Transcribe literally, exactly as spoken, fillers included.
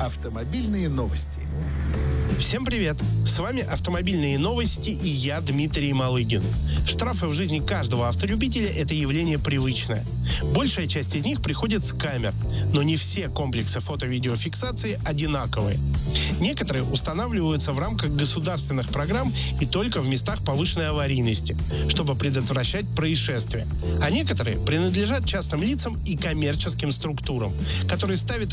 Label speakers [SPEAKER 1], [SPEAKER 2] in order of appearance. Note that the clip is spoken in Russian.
[SPEAKER 1] Автомобильные новости.
[SPEAKER 2] Всем привет! С вами «Автомобильные новости» и я, Дмитрий Малыгин. Штрафы в жизни каждого автолюбителя – это явление привычное. Большая часть из них приходит с камер, но не все комплексы фото-видеофиксации одинаковые. Некоторые устанавливаются в рамках государственных программ и только в местах повышенной аварийности, чтобы предотвращать происшествия. А некоторые принадлежат частным лицам и коммерческим структурам, которые ставят